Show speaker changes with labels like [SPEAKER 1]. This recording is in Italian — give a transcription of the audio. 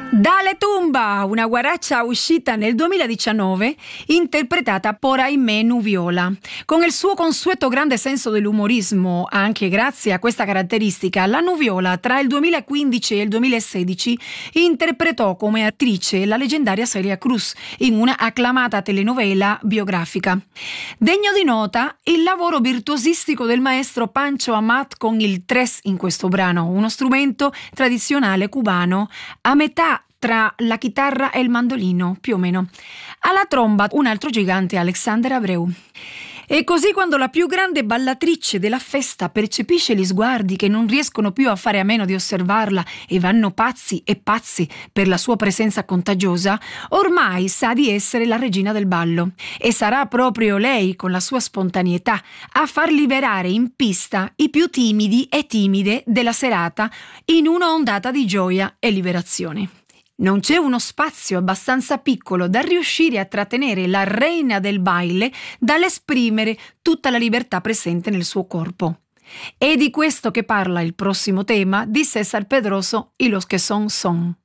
[SPEAKER 1] Dale Tumba, una guaraccia uscita nel 2019, interpretata por Aimé Nuviola. Con il suo consueto grande senso dell'umorismo, anche grazie a questa caratteristica, la Nuviola tra il 2015 e il 2016 interpretò come attrice la leggendaria Celia Cruz in una acclamata telenovela biografica. Degno di nota il lavoro virtuosistico del maestro Pancho Amat con il tres in questo brano, uno strumento tradizionale cubano a metà tra la chitarra e il mandolino, più o meno. Alla tromba un altro gigante, Alexander Abreu. E così quando la più grande ballatrice della festa percepisce gli sguardi che non riescono più a fare a meno di osservarla e vanno pazzi e pazzi per la sua presenza contagiosa, ormai sa di essere la regina del ballo. E sarà proprio lei, con la sua spontaneità, a far liberare in pista i più timidi e timide della serata in una ondata di gioia e liberazione. Non c'è uno spazio abbastanza piccolo da riuscire a trattenere la reina del baile dall'esprimere tutta la libertà presente nel suo corpo. È di questo che parla il prossimo tema di César Pedroso y los que son son.